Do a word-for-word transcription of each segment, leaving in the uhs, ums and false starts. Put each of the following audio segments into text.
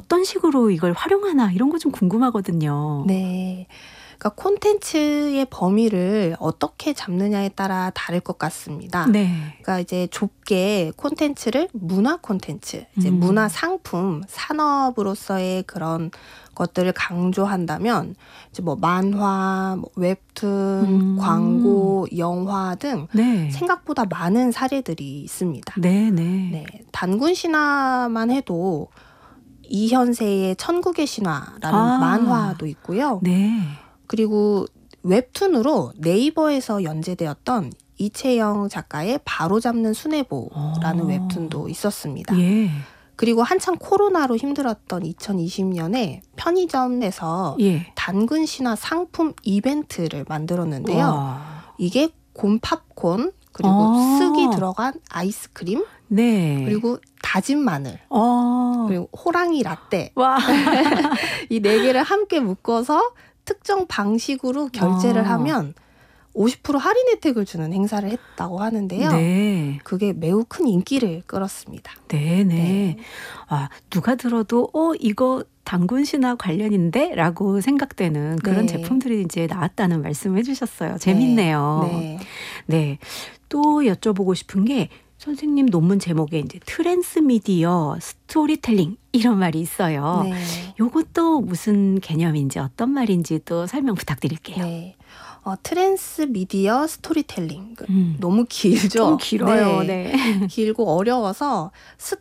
어떤 식으로 이걸 활용하나 이런 거 좀 궁금하거든요. 네. 그러니까 콘텐츠의 범위를 어떻게 잡느냐에 따라 다를 것 같습니다. 네. 그러니까 이제 좁게 콘텐츠를 문화 콘텐츠, 이제 음. 문화 상품, 산업으로서의 그런 것들을 강조한다면 이제 뭐 만화, 뭐 웹툰, 음. 광고, 영화 등 네. 생각보다 많은 사례들이 있습니다. 네, 네. 네, 단군 신화만 해도 이현세의 천국의 신화라는 아. 만화도 있고요. 네. 그리고 웹툰으로 네이버에서 연재되었던 이채영 작가의 바로잡는 수뇌보라는 어. 웹툰도 있었습니다. 예. 그리고 한창 코로나로 힘들었던 이천이십 년에 편의점에서 예. 단군 신화 상품 이벤트를 만들었는데요. 와. 이게 곰팝콘, 그리고 어. 쓱이 들어간 아이스크림, 네. 그리고 다진 마늘, 어. 그리고 호랑이 라떼, 와. 이 네 개를 함께 묶어서 특정 방식으로 결제를 아. 하면 오십 퍼센트 할인 혜택을 주는 행사를 했다고 하는데요. 네. 그게 매우 큰 인기를 끌었습니다. 네, 네. 네. 아, 누가 들어도 어 이거 단군 신화 관련인데? 라고 생각되는 그런 네. 제품들이 이제 나왔다는 말씀을 해주셨어요. 재밌네요. 네. 네. 또 여쭤보고 싶은 게 선생님 논문 제목에 이제 트랜스미디어 스토리텔링 이런 말이 있어요. 네. 요것도 무슨 개념인지 어떤 말인지 또 설명 부탁드릴게요. 네. 어, 트랜스미디어 스토리텔링. 음. 너무 길죠? 좀 길어요. 네. 네. 길고 어려워서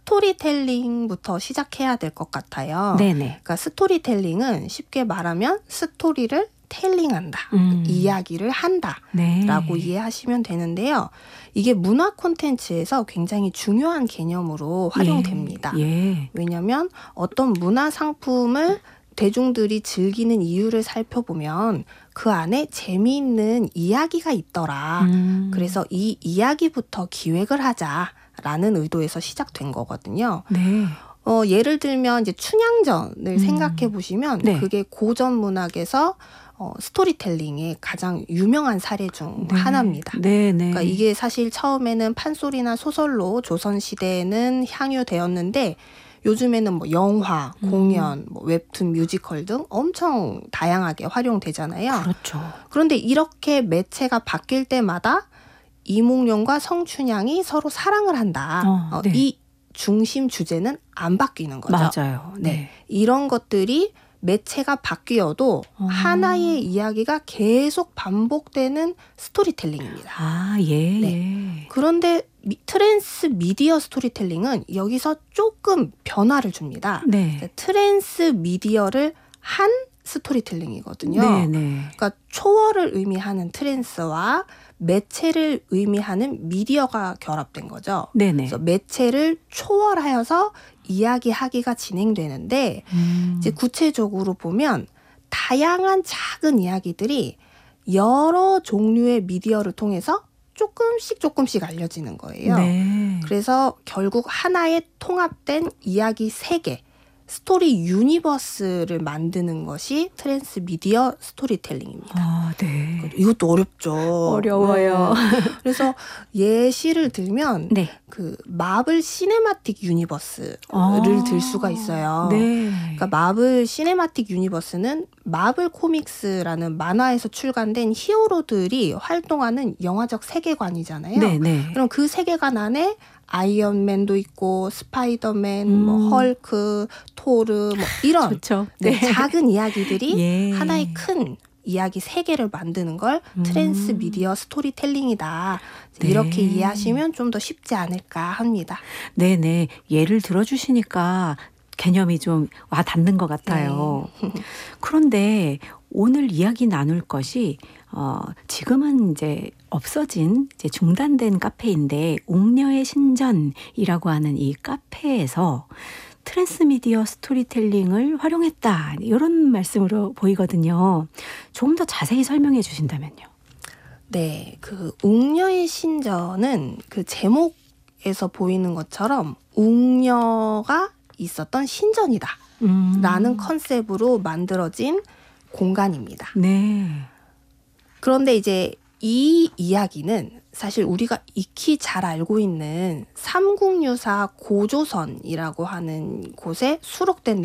스토리텔링부터 시작해야 될 것 같아요. 네네. 그러니까 스토리텔링은 쉽게 말하면 스토리를 텔링한다. 음. 이야기를 한다. 네. 라고 이해하시면 되는데요. 이게 문화 콘텐츠에서 굉장히 중요한 개념으로 활용됩니다. 예. 예. 왜냐하면 어떤 문화 상품을 대중들이 즐기는 이유를 살펴보면 그 안에 재미있는 이야기가 있더라. 음. 그래서 이 이야기부터 기획을 하자라는 의도에서 시작된 거거든요. 네. 어, 예를 들면 이제 춘향전을 음. 생각해 보시면 네. 그게 고전 문학에서 어, 스토리텔링의 가장 유명한 사례 중 네. 하나입니다. 네, 네. 그러니까 이게 사실 처음에는 판소리나 소설로 조선시대에는 향유되었는데 요즘에는 뭐 영화, 공연, 뭐 웹툰, 뮤지컬 등 엄청 다양하게 활용되잖아요. 그렇죠. 그런데 이렇게 매체가 바뀔 때마다 이몽룡과 성춘향이 서로 사랑을 한다. 어, 어, 네. 이 중심 주제는 안 바뀌는 거죠. 맞아요. 네. 네. 이런 것들이 매체가 바뀌어도 어. 하나의 이야기가 계속 반복되는 스토리텔링입니다. 아, 예, 네. 예. 그런데 미, 트랜스 미디어 스토리텔링은 여기서 조금 변화를 줍니다. 네. 트랜스 미디어를 한 스토리텔링이거든요. 네, 네. 그러니까 초월을 의미하는 트랜스와 매체를 의미하는 미디어가 결합된 거죠. 네, 네. 그래서 매체를 초월하여서 이야기하기가 진행되는데 음. 이제 구체적으로 보면 다양한 작은 이야기들이 여러 종류의 미디어를 통해서 조금씩 조금씩 알려지는 거예요. 네. 그래서 결국 하나의 통합된 이야기 세계, 스토리 유니버스를 만드는 것이 트랜스미디어 스토리텔링입니다. 아, 네. 이것도 어렵죠. 어려워요. 네. 그래서 예시를 들면 네. 그 마블 시네마틱 유니버스를 아. 들 수가 있어요. 네. 그러니까 마블 시네마틱 유니버스는 마블 코믹스라는 만화에서 출간된 히어로들이 활동하는 영화적 세계관이잖아요. 네, 네. 그럼 그 세계관 안에 아이언맨도 있고 스파이더맨, 음. 뭐 헐크, 토르 뭐 이런 좋죠. 네, 네. 작은 이야기들이 예. 하나의 큰 이야기 세계를 만드는 걸 음. 트랜스미디어 스토리텔링이다. 네. 이렇게 이해하시면 좀 더 쉽지 않을까 합니다. 네, 네. 예를 들어주시니까 개념이 좀 와 닿는 것 같아요. 네. 그런데 오늘 이야기 나눌 것이 어, 지금은 이제 없어진 이제 중단된 카페인데 옥녀의 신전이라고 하는 이 카페에서 트랜스미디어 스토리텔링을 활용했다 이런 말씀으로 보이거든요. 조금 더 자세히 설명해 주신다면요. 네, 그 옥녀의 신전은 그 제목에서 보이는 것처럼 옥녀가 있었던 신전이다 음. 라는 컨셉으로 만들어진 공간입니다. 네. 그런데 이제 이 이야기는 사실 우리가 익히 잘 알고 있는 삼국유사 고조선이라고 하는 곳에 수록된